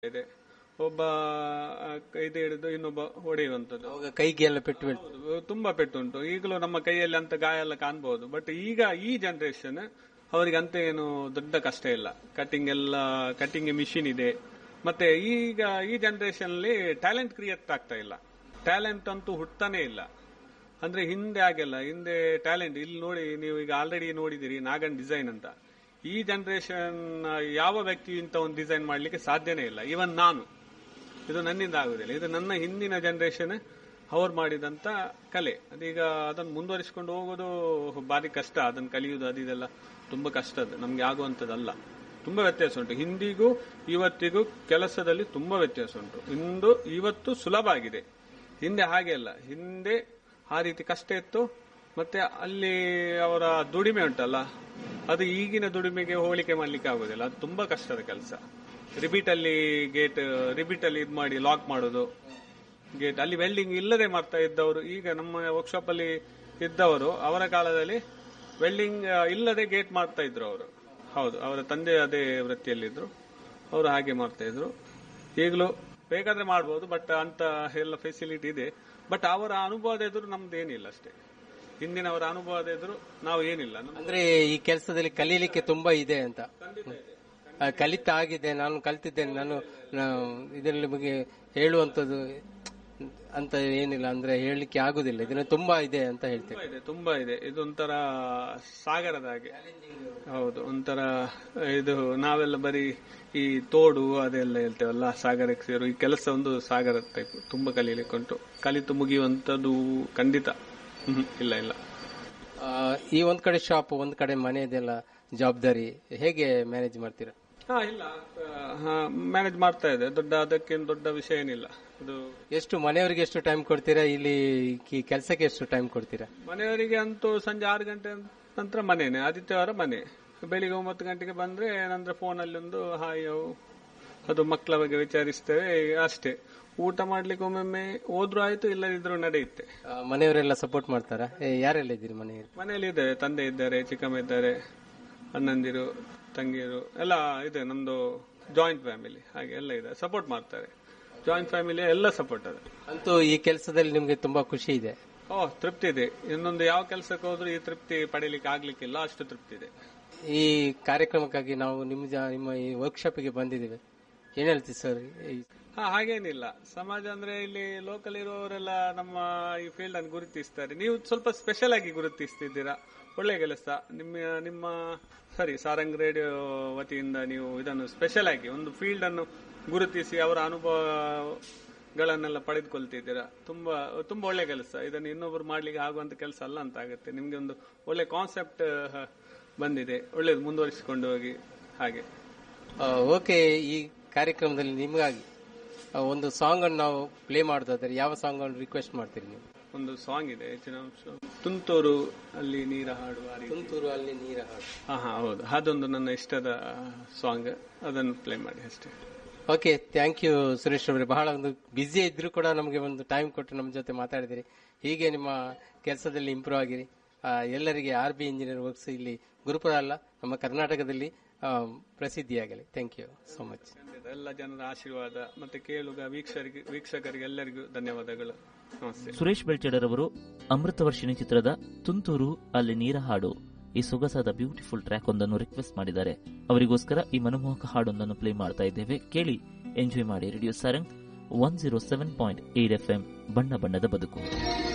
ಇದೆ. ಒಬ್ಬ ಇದು ಹಿಡಿದು ಇನ್ನೊಬ್ಬ ಹೊಡೆಯುವಂಥದ್ದು. ಕೈಗೆ ಎಲ್ಲ ಪೆಟ್ಟು ತುಂಬಾ ಪೆಟ್ಟುಂಟು. ಈಗಲೂ ನಮ್ಮ ಕೈಯಲ್ಲಿ ಅಂತ ಗಾಯ ಎಲ್ಲ ಕಾಣಬಹುದು. ಬಟ್ ಈಗ ಈ ಜನರೇಷನ್ ಅವರಿಗೆ ಅಂತ ಏನು ದೊಡ್ಡ ಕಷ್ಟ ಇಲ್ಲ. ಕಟಿಂಗ್ ಮಿಷಿನ್ ಇದೆ. ಮತ್ತೆ ಈಗ ಈ ಜನರೇಷನ್ ಅಲ್ಲಿ ಟ್ಯಾಲೆಂಟ್ ಕ್ರಿಯೇಟ್ ಆಗ್ತಾ ಇಲ್ಲ. ಟ್ಯಾಲೆಂಟ್ ಅಂತೂ ಹುಟ್ತಾನೆ ಇಲ್ಲ. ಅಂದ್ರೆ ಹಿಂದೆ ಆಗಿಲ್ಲ. ಹಿಂದೆ ಟ್ಯಾಲೆಂಟ್ ಇಲ್ಲಿ ನೋಡಿ, ನೀವು ಈಗ ಆಲ್ರೆಡಿ ನೋಡಿದಿರಿ ನಾಗನ್ ಡಿಸೈನ್ ಅಂತ. ಈ ಜನರೇಷನ್ ಯಾವ ವ್ಯಕ್ತಿ ಇಂತ ಒಂದು ಡಿಸೈನ್ ಮಾಡ್ಲಿಕ್ಕೆ ಸಾಧ್ಯನೇ ಇಲ್ಲ. ಇವನ್ ನಾನು, ಇದು ನನ್ನಿಂದ ಆಗುದಿಲ್ಲ. ಇದು ನನ್ನ ಹಿಂದಿನ ಜನರೇಷನ್ ಅವ್ರು ಮಾಡಿದಂತ ಕಲೆ. ಅದೀಗ ಅದನ್ನು ಮುಂದುವರಿಸಿಕೊಂಡು ಹೋಗೋದು ಭಾರಿ ಕಷ್ಟ. ಅದನ್ನು ಕಲಿಯುವುದು ಅದೆಲ್ಲ ತುಂಬಾ ಕಷ್ಟ. ಅದು ನಮ್ಗೆ ಆಗುವಂತದ್ದಲ್ಲ. ತುಂಬಾ ವ್ಯತ್ಯಾಸ ಉಂಟು. ಹಿಂದಿಗೂ ಇವತ್ತಿಗೂ ಕೆಲಸದಲ್ಲಿ ತುಂಬಾ ವ್ಯತ್ಯಾಸ ಉಂಟು. ಇವತ್ತು ಸುಲಭ ಆಗಿದೆ. ಹಿಂದೆ ಹಾಗೆ ಅಲ್ಲ. ಹಿಂದೆ ಆ ರೀತಿ ಕಷ್ಟ ಇತ್ತು. ಮತ್ತೆ ಅಲ್ಲಿ ಅವರ ದುಡಿಮೆ ಉಂಟಲ್ಲ, ಅದು ಈಗಿನ ದುಡಿಮೆಗೆ ಹೋಲಿಕೆ ಮಾಡ್ಲಿಕ್ಕೆ ಆಗುದಿಲ್ಲ. ಅದು ತುಂಬಾ ಕಷ್ಟದ ಕೆಲಸ. ರಿಬೀಟ್ ಅಲ್ಲಿ ಇದು ಮಾಡಿ ಲಾಕ್ ಮಾಡೋದು ಗೇಟ್. ಅಲ್ಲಿ ವೆಲ್ಡಿಂಗ್ ಇಲ್ಲದೆ ಮಾಡ್ತಾ ಇದ್ದವರು, ಈಗ ನಮ್ಮ ವರ್ಕ್ಶಾಪ್ ಅಲ್ಲಿ ಇದ್ದವರು ಅವರ ಕಾಲದಲ್ಲಿ ವೆಲ್ಡಿಂಗ್ ಇಲ್ಲದೆ ಗೇಟ್ ಮಾಡ್ತಾ ಇದ್ರು ಅವರು. ಹೌದು, ಅವರ ತಂದೆ ಅದೇ ವೃತ್ತಿಯಲ್ಲಿದ್ರು. ಅವರು ಹಾಗೆ ಮಾಡ್ತಾ ಇದ್ರು. ಈಗಲೂ ಬೇಕಾದ್ರೆ ಮಾಡಬಹುದು. ಬಟ್ ಅಂತ ಎಲ್ಲ ಫೆಸಿಲಿಟಿ ಇದೆ. ಬಟ್ ಅವರ ಅನುಭವದ ಎದುರು ನಮ್ದು ಏನಿಲ್ಲ ಅಷ್ಟೇ. ಹಿಂದಿನವರ ಅನುಭವದ ಎದುರು ನಾವು ಏನಿಲ್ಲ. ಅಂದ್ರೆ ಈ ಕೆಲಸದಲ್ಲಿ ಕಲೀಲಿಕ್ಕೆ ತುಂಬಾ ಇದೆ ಅಂತ. ಕಲಿತಾ ಆಗಿದೆ, ನಾನು ಕಲ್ತಿದ್ದೇನೆ, ನಾನು ಇದರಲ್ಲಿ ಬಗ್ಗೆ ಹೇಳುವಂತದ್ದು ಅಂತ ಏನಿಲ್ಲ. ಅಂದ್ರೆ ಹೇಳಲಿಕ್ಕೆ ಆಗುದಿಲ್ಲ. ಇದನ್ನ ತುಂಬಾ ಇದೆ ಅಂತ ಹೇಳ್ತೇವೆ. ತುಂಬಾ ಇದೆ. ಇದೊಂಥರ ಸಾಗರದ ಹಾಗೆ. ಹೌದು, ಒಂಥರ ಇದು ನಾವೆಲ್ಲ ಬರೀ ಈ ತೋಡು ಅದೆಲ್ಲ ಹೇಳ್ತೇವಲ್ಲ, ಸಾಗರಕ್ಕೆ ಸೇರು. ಈ ಕೆಲಸ ಒಂದು ಸಾಗರದ ಟೈಪ್. ತುಂಬಾ ಕಲೀಲಿಕ್ಕೆ ಉಂಟು. ಕಲಿತು ಮುಗಿಯುವಂತದ್ದು ಖಂಡಿತ ಇಲ್ಲ. ಈ ಒಂದ್ ಕಡೆ ಶಾಪ್, ಒಂದ್ ಕಡೆ ಮನೆಯದೆಲ್ಲ ಜವಾಬ್ದಾರಿ ಹೇಗೆ ಮ್ಯಾನೇಜ್ ಮಾಡ್ತೀರಾ? ಇಲ್ಲ, ಮ್ಯಾನೇಜ್ ಮಾಡ್ತಾ ಇದೆ. ಅದಕ್ಕೇನು ದೊಡ್ಡ ವಿಷಯ ಏನಿಲ್ಲ. ಇದು ಎಷ್ಟು ಮನೆಯವರಿಗೆ ಎಷ್ಟು ಟೈಮ್ ಕೊಡ್ತೀರಾ? ಇಲ್ಲಿ ಕೆಲಸಕ್ಕೆ ಎಷ್ಟು ಟೈಮ್ ಕೊಡ್ತೀರಾ? ಮನೆಯವರಿಗೆ ಅಂತೂ ಸಂಜೆ 6 ಗಂಟೆ ನಂತರ ಮನೆನೇ. ಆದಿತ್ಯವಾರ ಮನೆ. ಬೆಳಿಗ್ಗೆ 9 ಗಂಟೆಗೆ ಬಂದ್ರೆ ನಂತರ ಫೋನಲ್ಲಿ ಒಂದು ಹಾಯ್ ಅದು ಮಕ್ಕಳ ಬಗ್ಗೆ ವಿಚಾರಿಸ್ತೇವೆ ಅಷ್ಟೇ. ಊಟ ಮಾಡ್ಲಿಕ್ಕೆ ಒಮ್ಮೊಮ್ಮೆ ಹೋದ್ರು ಆಯ್ತು, ಇಲ್ಲದಿದ್ರು ನಡೆಯುತ್ತೆ. ಮನೆಯವರೆಲ್ಲ ಸಪೋರ್ಟ್ ಮಾಡ್ತಾರಾ? ಯಾರೆಲ್ಲ ಇದ್ದೀರಿ ಮನೆಯಲ್ಲಿ ಇದ್ದಾರೆ. ತಂದೆ ಇದ್ದಾರೆ, ಚಿಕ್ಕಮ್ಮ ಇದ್ದಾರೆ, ಅಣ್ಣಂದಿರು, ತಂಗಿಯರು ಎಲ್ಲ ಇದೆ. ನಮ್ದು ಜಾಯಿಂಟ್ ಫ್ಯಾಮಿಲಿ ಹಾಗೆ ಎಲ್ಲ ಇದೆ. ಸಪೋರ್ಟ್ ಮಾಡ್ತಾರೆ. ಜಾಯಿಂಟ್ ಫ್ಯಾಮಿಲಿ ಎಲ್ಲ ಸಪೋರ್ಟ್ ಅದ. ಅಂತೂ ಈ ಕೆಲಸದಲ್ಲಿ ನಿಮ್ಗೆ ತುಂಬಾ ಖುಷಿ ಇದೆ? ತೃಪ್ತಿ ಇದೆ. ಇನ್ನೊಂದು ಯಾವ ಕೆಲಸಕ್ಕೆ ಹೋದ್ರೂ ಈ ತೃಪ್ತಿ ಪಡೀಲಿಕ್ಕೆ ಆಗ್ಲಿಕ್ಕಿಲ್ಲ, ಅಷ್ಟು ತೃಪ್ತಿ ಇದೆ. ಈ ಕಾರ್ಯಕ್ರಮಕ್ಕಾಗಿ ನಾವು ನಿಮ್ಮ ಈ ವರ್ಕ್ಶಾಪ್ಗೆ ಬಂದಿದ್ದೇವೆ. ಏನ್ ಹೇಳ್ತೀವಿ ಸರ್? ಹಾಗೇನಿಲ್ಲ. ಸಮಾಜ ಅಂದ್ರೆ ಇಲ್ಲಿ ಲೋಕಲ್ ಇರುವವರೆಲ್ಲ ನಮ್ಮ ಈ ಫೀಲ್ಡ್ ಅನ್ನು ಗುರುತಿಸ್ತಾರೆ. ನೀವು ಸ್ವಲ್ಪ ಸ್ಪೆಷಲ್ ಆಗಿ ಗುರುತಿಸ್ತಿದ್ದೀರಾ. ಒಳ್ಳೆ ಕೆಲಸ. ನಿಮ್ಮ ಸಾರಂಗ್ ರೇಡಿಯೋ ವತಿಯಿಂದ ನೀವು ಇದನ್ನು ಸ್ಪೆಷಲ್ ಆಗಿ ಒಂದು ಫೀಲ್ಡ್ ಅನ್ನು ಗುರುತಿಸಿ ಅವರ ಅನುಭವಗಳನ್ನೆಲ್ಲ ಪಡೆದುಕೊಳ್ತಿದ್ದೀರಾ. ತುಂಬಾ ತುಂಬಾ ಒಳ್ಳೆ ಕೆಲಸ. ಇದನ್ನು ಇನ್ನೊಬ್ರು ಮಾಡ್ಲಿಕ್ಕೆ ಆಗುವಂತ ಕೆಲಸ ಅಲ್ಲ ಅಂತ ಆಗುತ್ತೆ. ನಿಮ್ಗೆ ಒಂದು ಒಳ್ಳೆ ಕಾನ್ಸೆಪ್ಟ್ ಬಂದಿದೆ. ಒಳ್ಳೇದು, ಮುಂದುವರಿಸಿಕೊಂಡು ಹೋಗಿ. ಹಾಗೆ ಓಕೆ. ಈ ಕಾರ್ಯಕ್ರಮದಲ್ಲಿ ನಿಮಗಾಗಿ ಒಂದು ಸಾಂಗ್ ಅನ್ನು ನಾವು ಪ್ಲೇ ಮಾಡೋದಾದ್ರೆ ಯಾವ ಸಾಂಗ್ ಅನ್ನು ರಿಕ್ವೆಸ್ಟ್ ಮಾಡ್ತೀರಿ ನೀವು? ಒಂದು ಸಾಂಗ್ ಇದೆ, ತುಂತೂರು ಅಲ್ಲಿ ನೀರ ಹಾಡು. ತುಂತೂರು ಅಲ್ಲಿ ನೀರ ಹಾಡು. ಹೌದು, ಅದೊಂದು ನನ್ನ ಇಷ್ಟದ ಸಾಂಗ್. ಅದನ್ನು ಪ್ಲೇ ಮಾಡಿ ಅಷ್ಟೇ. ಓಕೆ, ಥ್ಯಾಂಕ್ ಯು ಸುರೇಶ್ ಅವರೇ. ಬಹಳ ಒಂದು ಬ್ಯುಸಿ ಇದ್ರೂ ಕೂಡ ನಮಗೆ ಒಂದು ಟೈಮ್ ಕೊಟ್ಟು ನಮ್ಮ ಜೊತೆ ಮಾತಾಡಿದಿರಿ. ಹೀಗೆ ನಿಮ್ಮ ಕೆಲಸದಲ್ಲಿ ಇಂಪ್ರೂವ್ ಆಗಿರಿ. ಎಲ್ಲರಿಗೆ RB ಇಂಜಿನಿಯರ್ ವರ್ಕ್ಸ್ ಇಲ್ಲಿ ಗುರುಪುರ ಅಲ್ಲ, ನಮ್ಮ ಕರ್ನಾಟಕದಲ್ಲಿ ಪ್ರಸಿದ್ಧಿಯಾಗಲಿ. Thank you so much. ಎಲ್ಲ ಜನರ ಆಶೀರ್ವಾದ ಮತ್ತೆ ಕೇಳುಗ ವೀಕ್ಷಕರಿಗೆ ಎಲ್ಲರಿಗೂ ಧನ್ಯವಾದಗಳು. ನಮಸ್ತೆ. ಸುರೇಶ್ ಬೆಳ್ಚಡರ್ ಅವರು ಅಮೃತವರ್ಷಿಣಿ ಚಿತ್ರದ ತುಂತೂರು ಅಲ್ಲಿ ನೀರ ಹಾಡು, ಈ ಸೊಗಸಾದ ಬ್ಯೂಟಿಫುಲ್ ಟ್ರ್ಯಾಕ್ ಒಂದನ್ನು ರಿಕ್ವೆಸ್ಟ್ ಮಾಡಿದ್ದಾರೆ. ಅವರಿಗೋಸ್ಕರ ಈ ಮನಮೋಹಕ ಹಾಡೊಂದನ್ನು ಪ್ಲೇ ಮಾಡ್ತಾ ಇದ್ದೇವೆ. ಕೇಳಿ, ಎಂಜಾಯ್ ಮಾಡಿ. ರೇಡಿಯೋ ಸಾರಂಗ್ 107.8 FM, ಬಣ್ಣ ಬಣ್ಣದ ಬದುಕು.